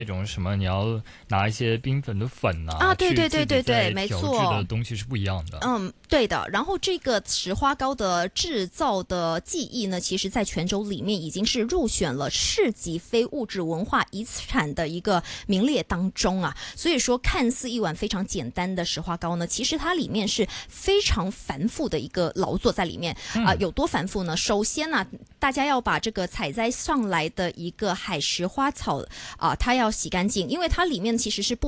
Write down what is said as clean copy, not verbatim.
那种什么，你要拿一些冰粉的粉啊，对去对对对对， 自己再没调制的错。 东西是不一样的。 嗯，对的。然后这个石花糕的制造的技艺呢，其实在泉州里面已经是入选了市级非物质文化遗产的一个名列当中啊。所以说，看似一碗非常简单的石花糕呢，其实它里面是非常繁复的一个劳作在里面啊、有多繁复呢？首先呢、大家要把这个采摘上来的一个海石花草啊、它要洗干净，因为它里面其实是不